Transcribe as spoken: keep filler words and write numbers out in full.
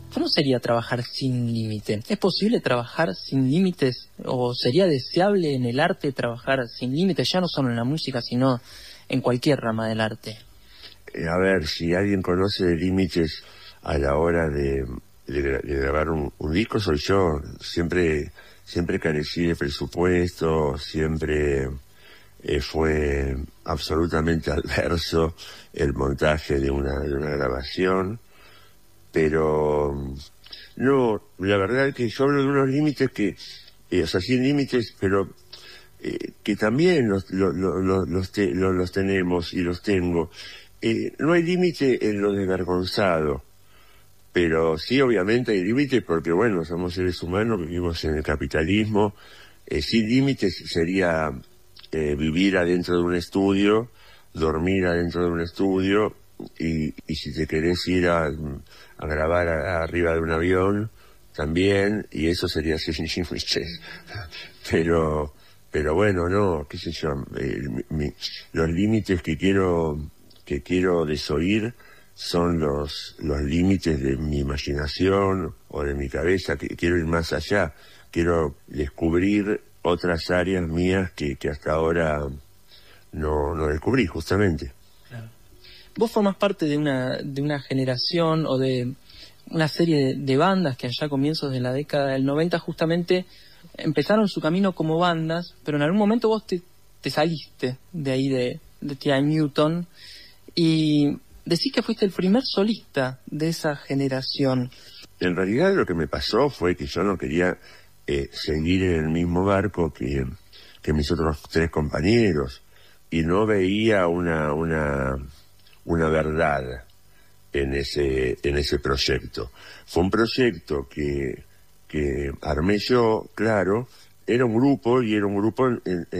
¿Cómo sería trabajar sin límite? ¿Es posible trabajar sin límites? ¿O sería deseable en el arte trabajar sin límites? Ya no solo en la música, sino en cualquier rama del arte. Eh, a ver, si alguien conoce de límites a la hora de, de, de grabar un, un disco, soy yo. Siempre, siempre carecí de presupuesto, siempre eh, fue absolutamente adverso el montaje de una, de una grabación. Pero no, la verdad es que yo hablo de unos límites que, eh, o sea, sin límites, pero eh, que también los, los, los, los, te, los, los tenemos y los tengo. Eh, no hay límite en lo desvergonzado, pero sí, obviamente hay límites porque, bueno, somos seres humanos, vivimos en el capitalismo. Eh, sin límites sería eh, vivir adentro de un estudio, dormir adentro de un estudio, y, y si te querés ir a, a grabar a, a arriba de un avión, también, y eso sería sin límites. Pero, pero bueno, no, qué sé yo, eh, mi, los límites que quiero, que quiero desoír son los, los límites de mi imaginación o de mi cabeza, que quiero ir más allá, quiero descubrir otras áreas mías que, que hasta ahora no, no descubrí, justamente. Claro. Vos formás parte de una, de una generación o de una serie de, de bandas que allá a comienzos de la década del noventa justamente empezaron su camino como bandas, pero en algún momento vos te, te saliste de ahí de, de T I Newton y decís que fuiste el primer solista de esa generación. En realidad lo que me pasó fue que yo no quería eh, seguir en el mismo barco que, que mis otros tres compañeros y no veía una, una, una verdad en ese, en ese proyecto. Fue un proyecto que, que armé yo, claro, era un grupo y era un grupo en, en